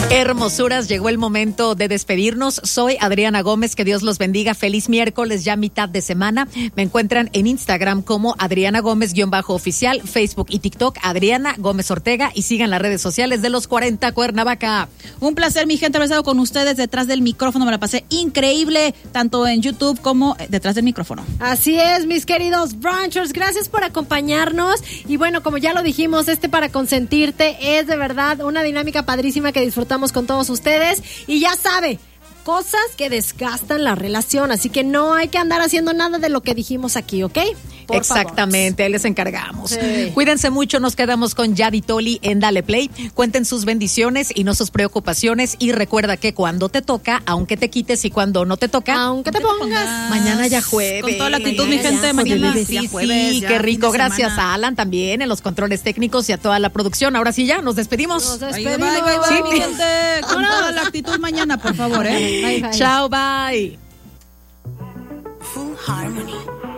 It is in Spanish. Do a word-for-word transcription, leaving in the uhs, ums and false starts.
Hermosuras, llegó el momento de despedirnos. Soy Adriana Gómez, que Dios los bendiga. Feliz miércoles, ya mitad de semana. Me encuentran en Instagram como Adriana Gómez-oficial, Facebook y TikTok Adriana Gómez Ortega, y sigan las redes sociales de los cuarenta Cuernavaca. Un placer, mi gente, haber estado con ustedes detrás del micrófono. Me la pasé increíble, tanto en YouTube como detrás del micrófono. Así es, mis queridos Brunchers, gracias por acompañarnos. Y bueno, como ya lo dijimos, este Para Consentirte es de verdad una dinámica padrísima que disfrutamos con todos ustedes. Y ya sabe, cosas que desgastan la relación, así que no hay que andar haciendo nada de lo que dijimos aquí, ¿ok? Por Exactamente, favor. Les encargamos. Sí. Cuídense mucho, nos quedamos con Yadi Toli en Dale Play. Cuenten sus bendiciones y no sus preocupaciones, y recuerda que cuando te toca, aunque te quites, y cuando no te toca, aunque te pongas. Mañana ya jueves. Con toda la actitud, mi gente, ya, mañana sí, ya jueves, sí, ya qué rico. Gracias semana. a Alan también en los controles técnicos y a toda la producción. Ahora sí ya, nos despedimos. Nos despedimos. Bye, bye, bye, Sí. bye, mi gente. Con toda la actitud mañana, por favor, ¿eh? Bye, bye. Chao, bye. Full harmony.